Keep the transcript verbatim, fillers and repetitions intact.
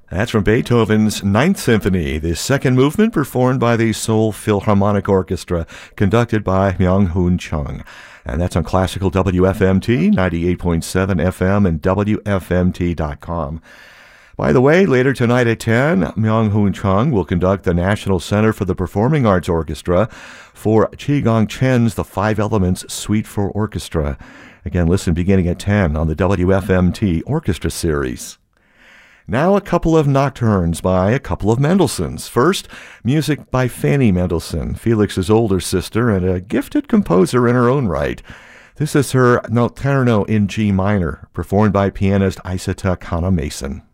That's from Beethoven's Ninth Symphony, the second movement performed by the Seoul Philharmonic Orchestra, conducted by Myung-Hoon Chung. And that's on Classical W F M T, ninety-eight point seven F M, and W F M T dot com. By the way, later tonight at ten, Myung-Hoon Chung will conduct the National Center for the Performing Arts Orchestra for Chi-Gang Chen's The Five Elements Suite for Orchestra. Again, listen beginning at ten on the W F M T Orchestra Series. Now a couple of nocturnes by a couple of Mendelssohns. First, music by Fanny Mendelssohn, Felix's older sister and a gifted composer in her own right. This is her Notturno in G minor, performed by pianist Isata Kana Mason.